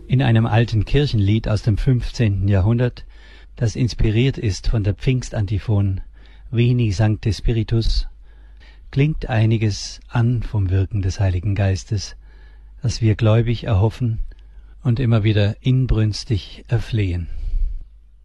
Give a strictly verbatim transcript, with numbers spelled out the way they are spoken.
In einem alten Kirchenlied aus dem fünfzehnten Jahrhundert, das inspiriert ist von der Pfingstantiphon Veni Sancte Spiritus, klingt einiges an vom Wirken des Heiligen Geistes, das wir gläubig erhoffen und immer wieder inbrünstig erflehen.